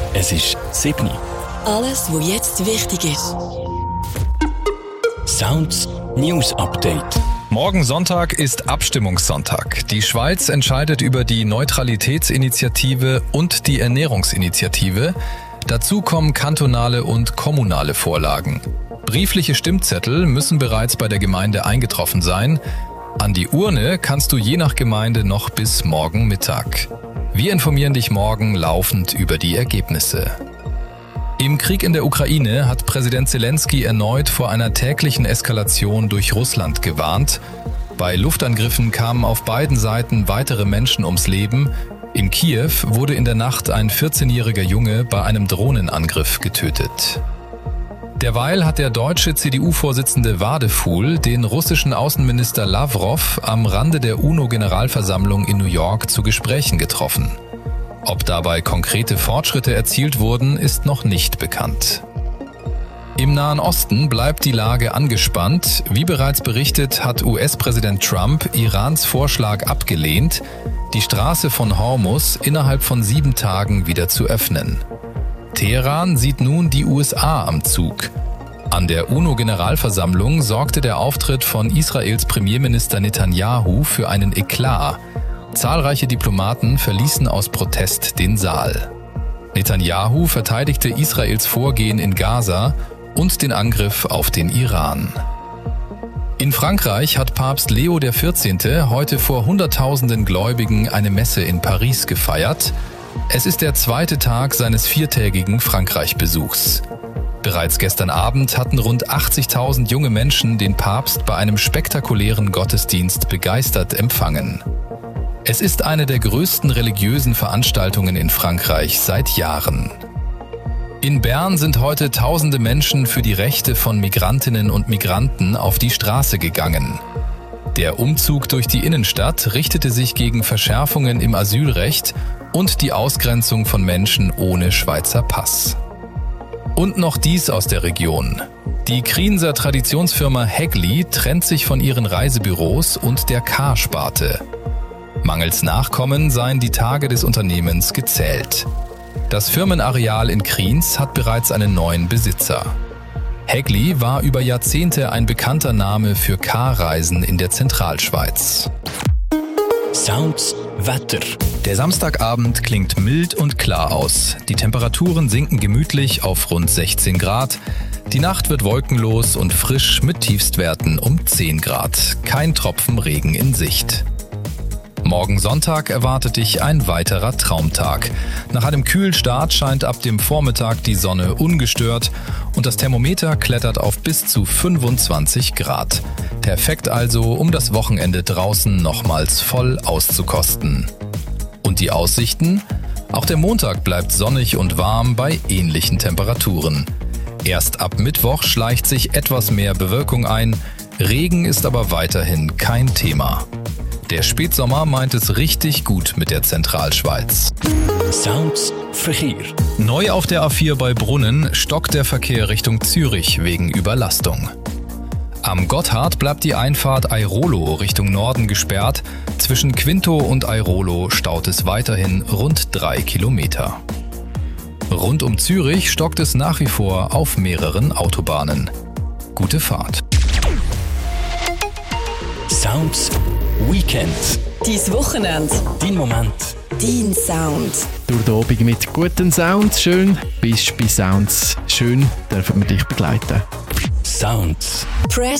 Es ist 7. Alles, was jetzt wichtig ist. Sounds News Update. Morgen Sonntag ist Abstimmungssonntag. Die Schweiz entscheidet über die Neutralitätsinitiative und die Ernährungsinitiative. Dazu kommen kantonale und kommunale Vorlagen. Briefliche Stimmzettel müssen bereits bei der Gemeinde eingetroffen sein. An die Urne kannst du je nach Gemeinde noch bis morgen Mittag. Wir informieren dich morgen laufend über die Ergebnisse. Im Krieg in der Ukraine hat Präsident Zelensky erneut vor einer täglichen Eskalation durch Russland gewarnt. Bei Luftangriffen kamen auf beiden Seiten weitere Menschen ums Leben. In Kiew wurde in der Nacht ein 14-jähriger Junge bei einem Drohnenangriff getötet. Derweil hat der deutsche CDU-Vorsitzende Wadefuhl den russischen Außenminister Lavrov am Rande der UNO-Generalversammlung in New York zu Gesprächen getroffen. Ob dabei konkrete Fortschritte erzielt wurden, ist noch nicht bekannt. Im Nahen Osten bleibt die Lage angespannt. Wie bereits berichtet, hat US-Präsident Trump Irans Vorschlag abgelehnt, die Straße von Hormuz innerhalb von 7 Tagen wieder zu öffnen. Teheran sieht nun die USA am Zug. An der UNO-Generalversammlung sorgte der Auftritt von Israels Premierminister Netanyahu für einen Eklat. Zahlreiche Diplomaten verließen aus Protest den Saal. Netanyahu verteidigte Israels Vorgehen in Gaza und den Angriff auf den Iran. In Frankreich hat Papst Leo XIV. Heute vor Hunderttausenden Gläubigen eine Messe in Paris gefeiert. Es ist der 2. Tag seines 4-tägigen Frankreich-Besuchs. Bereits gestern Abend hatten rund 80.000 junge Menschen den Papst bei einem spektakulären Gottesdienst begeistert empfangen. Es ist eine der größten religiösen Veranstaltungen in Frankreich seit Jahren. In Bern sind heute tausende Menschen für die Rechte von Migrantinnen und Migranten auf die Straße gegangen. Der Umzug durch die Innenstadt richtete sich gegen Verschärfungen im Asylrecht und die Ausgrenzung von Menschen ohne Schweizer Pass. Und noch dies aus der Region. Die Krienser Traditionsfirma Hägli trennt sich von ihren Reisebüros und der K-Sparte. Mangels Nachkommen seien die Tage des Unternehmens gezählt. Das Firmenareal in Kriens hat bereits einen neuen Besitzer. Hägli war über Jahrzehnte ein bekannter Name für K-Reisen in der Zentralschweiz. Sounds Wetter. Der Samstagabend klingt mild und klar aus. Die Temperaturen sinken gemütlich auf rund 16 Grad. Die Nacht wird wolkenlos und frisch mit Tiefstwerten um 10 Grad. Kein Tropfen Regen in Sicht. Morgen Sonntag erwartet dich ein weiterer Traumtag. Nach einem kühlen Start scheint ab dem Vormittag die Sonne ungestört und das Thermometer klettert auf bis zu 25 Grad. Perfekt also, um das Wochenende draußen nochmals voll auszukosten. Und die Aussichten? Auch der Montag bleibt sonnig und warm bei ähnlichen Temperaturen. Erst ab Mittwoch schleicht sich etwas mehr Bewölkung ein, Regen ist aber weiterhin kein Thema. Der Spätsommer meint es richtig gut mit der Zentralschweiz. Sounds Verkehr. Neu auf der A4 bei Brunnen stockt der Verkehr Richtung Zürich wegen Überlastung. Am Gotthard bleibt die Einfahrt Airolo Richtung Norden gesperrt. Zwischen Quinto und Airolo staut es weiterhin rund 3 Kilometer. Rund um Zürich stockt es nach wie vor auf mehreren Autobahnen. Gute Fahrt. Sounds Weekend. Dein Wochenende. Dein Moment. Dein Sound. Durch den Abend mit guten Sounds schön. Bist bei Sounds schön, dürfen wir dich begleiten. Sounds. Press